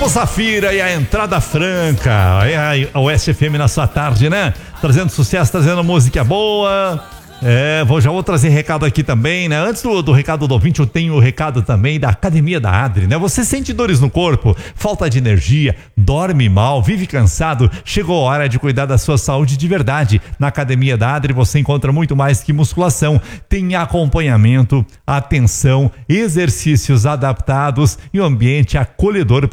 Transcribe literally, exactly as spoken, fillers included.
Grupo Safira e a Entrada Franca. É a O S F M na sua tarde, né? Trazendo sucesso, trazendo música boa. É, vou, já vou trazer recado aqui também, né? Antes do, do recado do ouvinte, eu tenho o recado também da Academia da Adri, né? Você sente dores no corpo, falta de energia, dorme mal, vive cansado? Chegou a hora de cuidar da sua saúde de verdade. Na Academia da Adri você encontra muito mais que musculação. Tem acompanhamento, atenção, exercícios adaptados e um ambiente acolhedor